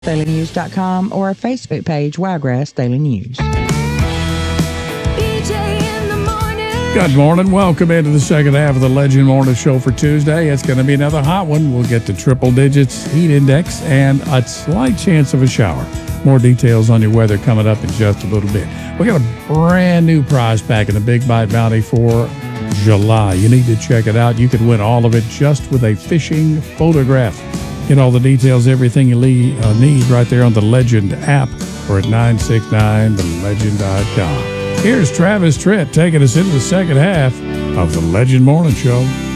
DailyNews.com or our Facebook page, Wiregrass Daily News. Good morning. Welcome into the second half of the Legend Morning Show for Tuesday. It's going to be another hot one. We'll get to triple digits, heat index, and a slight chance of a shower. More details on your weather coming up in just a little bit. We got a brand new prize pack in the Big Bite Bounty for July. You need to check it out. You can win all of it just with a fishing photograph. Get all the details, everything you need right there on the Legend app or at 969thelegend.com. Here's Travis Tritt taking us into the second half of the Legend Morning Show.